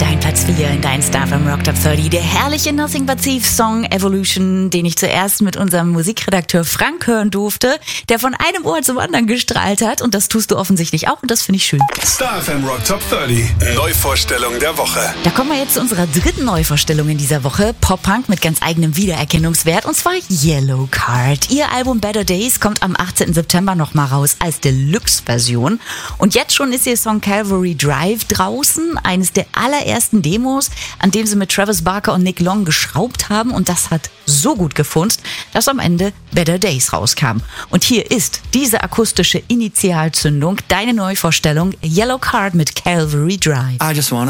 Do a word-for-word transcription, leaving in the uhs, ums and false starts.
Dein Platz vier in dein Star F M Rock Top dreißig. Der herrliche Nothing But Thieves Song Evolution, den ich zuerst mit unserem Musikredakteur Frank hören durfte, der von einem Ohr zum anderen gestrahlt hat. Und das tust du offensichtlich auch und das finde ich schön. Star F M Rock Top dreißig. Neuvorstellung der Woche. Da kommen wir jetzt zu unserer dritten Neuvorstellung in dieser Woche. Pop-Punk mit ganz eigenem Wiedererkennungswert und zwar Yellowcard. Ihr Album Better Days kommt am achtzehnten September nochmal raus als Deluxe-Version. Und jetzt schon ist ihr Song Calvary Drive draußen. Eines der allerersten Demos, an dem sie mit Travis Barker und Nick Long geschraubt haben. Und das hat so gut gefunzt, dass am Ende Better Days rauskam. Und hier ist diese akustische Initialzündung, deine Neuvorstellung Yellowcard mit Calvary Drive. I just wanna